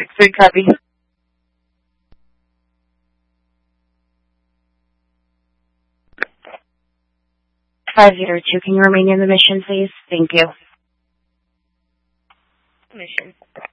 6-3 copy. 502, can you remain in the mission, please? Thank you. Mission.